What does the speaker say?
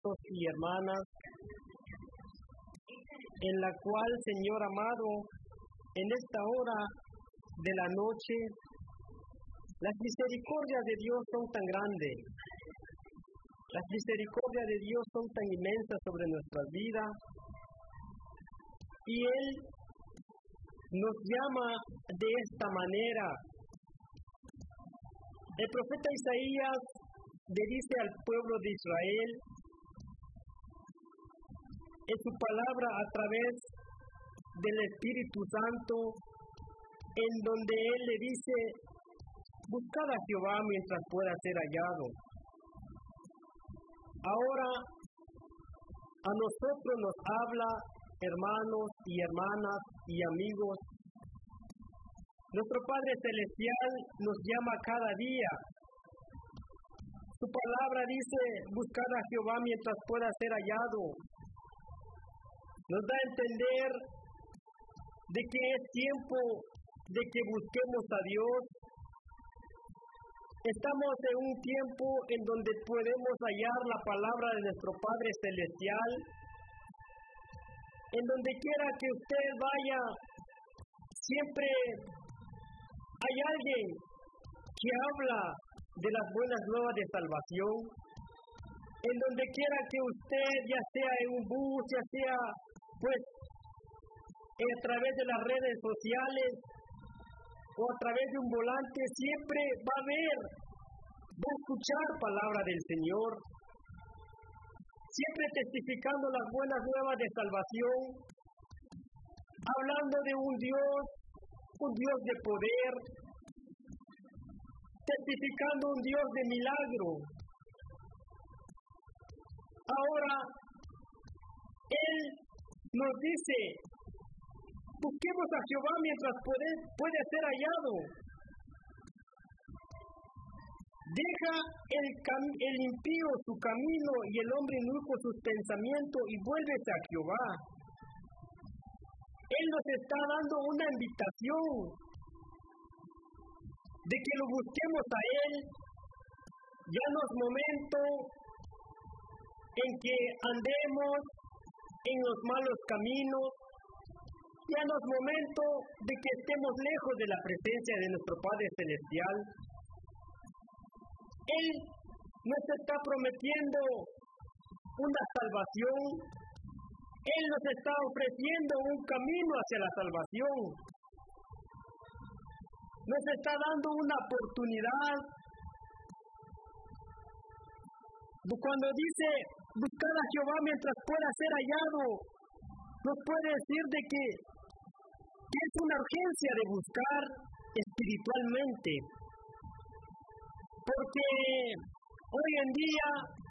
y hermanas, en la cual, Señor amado, en esta hora de la noche, las misericordias de Dios son tan grandes, las misericordias de Dios son tan inmensas sobre nuestras vidas, y Él nos llama de esta manera. El profeta Isaías le dice al pueblo de Israel, en su palabra a través del Espíritu Santo, en donde Él le dice, buscad a Jehová mientras pueda ser hallado. Ahora a nosotros nos habla, hermanos y hermanas y amigos. Nuestro Padre Celestial nos llama cada día. Su palabra dice, buscad a Jehová mientras pueda ser hallado. Nos da a entender de que es tiempo de que busquemos a Dios. Estamos en un tiempo en donde podemos hallar la palabra de nuestro Padre Celestial. En donde quiera que usted vaya, siempre hay alguien que habla de las buenas nuevas de salvación. En donde quiera que usted, ya sea en un bus, ya sea a través de las redes sociales o a través de un volante, siempre va a escuchar palabra del Señor. Siempre testificando las buenas nuevas de salvación, hablando de un Dios de poder, testificando un Dios de milagro. Ahora, Él nos dice, busquemos a Jehová mientras puede ser hallado. Deja el impío su camino y el hombre inicuo sus pensamientos y vuélvete a Jehová. Él nos está dando una invitación de que lo busquemos a Él. Ya no es momento en que andemos en los malos caminos. Ya no es momento de que estemos lejos de la presencia de nuestro Padre Celestial. Él nos está prometiendo una salvación. Él nos está ofreciendo un camino hacia la salvación. Nos está dando una oportunidad. Cuando dice, buscar a Jehová mientras pueda ser hallado, nos puede decir de que es una urgencia de buscar espiritualmente. Porque hoy en día